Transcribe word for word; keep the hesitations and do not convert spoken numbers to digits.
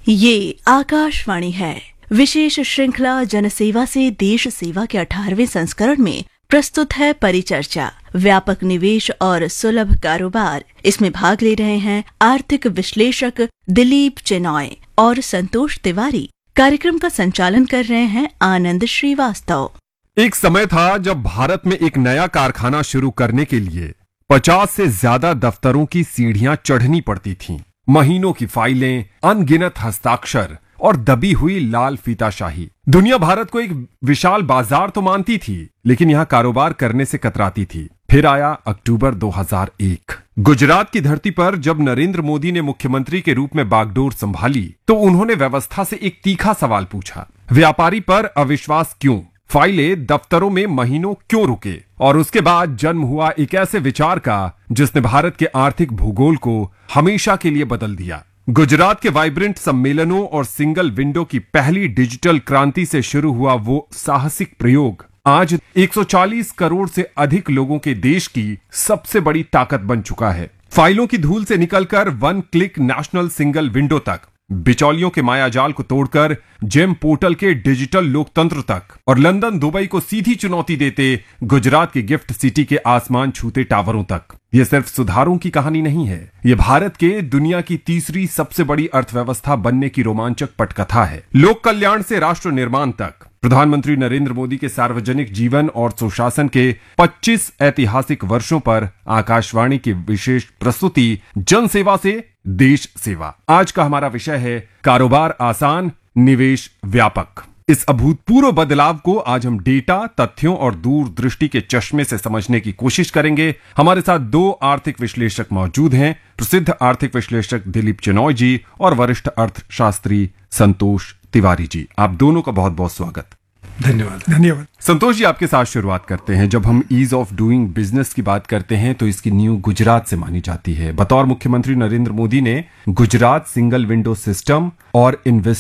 ये आकाशवाणी है। विशेष श्रृंखला जनसेवा से देश सेवा के अठारहवें संस्करण में प्रस्तुत है परिचर्चा, व्यापक निवेश और सुलभ कारोबार। इसमें भाग ले रहे हैं आर्थिक विश्लेषक दिलीप चेनॉय और संतोष तिवारी। कार्यक्रम का संचालन कर रहे हैं आनंद श्रीवास्तव। एक समय था जब भारत में एक नया कारखाना शुरू करने के लिए पचास से ज्यादा दफ्तरों की सीढ़ियां चढ़नी पड़ती थीं। महीनों की फाइलें, अनगिनत हस्ताक्षर और दबी हुई लाल फीताशाही। दुनिया भारत को एक विशाल बाजार तो मानती थी, लेकिन यहां कारोबार करने से कतराती थी। फिर आया अक्टूबर दो हज़ार एक। गुजरात की धरती पर जब नरेंद्र मोदी ने मुख्यमंत्री के रूप में बागडोर संभाली, तो उन्होंने व्यवस्था से एक तीखा सवाल पूछा। व्यापारी पर अविश्वास क्यों? फाइलें दफ्तरों में महीनों क्यों रुके? और उसके बाद जन्म हुआ एक ऐसे विचार का जिसने भारत के आर्थिक भूगोल को हमेशा के लिए बदल दिया। गुजरात के वाइब्रेंट सम्मेलनों और सिंगल विंडो की पहली डिजिटल क्रांति से शुरू हुआ वो साहसिक प्रयोग आज एक सौ चालीस करोड़ से अधिक लोगों के देश की सबसे बड़ी ताकत बन चुका है। फाइलों की धूल से निकलकर one click national single window तक, बिचौलियों के मायाजाल को तोड़कर जेम पोर्टल के डिजिटल लोकतंत्र तक, और लंदन दुबई को सीधी चुनौती देते गुजरात के गिफ्ट सिटी के आसमान छूते टावरों तक। ये सिर्फ सुधारों की कहानी नहीं है, ये भारत के दुनिया की तीसरी सबसे बड़ी अर्थव्यवस्था बनने की रोमांचक पटकथा है। लोक कल्याण से राष्ट्र निर्माण तक प्रधानमंत्री नरेंद्र मोदी के सार्वजनिक जीवन और सुशासन के पच्चीस ऐतिहासिक वर्षों पर आकाशवाणी की विशेष प्रस्तुति जन सेवा से देश सेवा। आज का हमारा विषय है कारोबार आसान, निवेश व्यापक। इस अभूतपूर्व बदलाव को आज हम डेटा, तथ्यों और दूरदृष्टि के चश्मे से समझने की कोशिश करेंगे। हमारे साथ दो आर्थिक विश्लेषक मौजूद हैं, प्रसिद्ध आर्थिक विश्लेषक दिलीप चेनॉय जी और वरिष्ठ अर्थशास्त्री संतोष तिवारी जी। आप दोनों का बहुत बहुत स्वागत। धन्यवाद धन्यवाद संतोष जी, आपके साथ शुरुआत करते हैं। जब हम ईज ऑफ डूइंग बिजनेस की बात करते हैं तो इसकी नींव गुजरात से मानी जाती है। बतौर मुख्यमंत्री नरेंद्र मोदी ने गुजरात सिंगल विंडो सिस्टम और इन्वेस्ट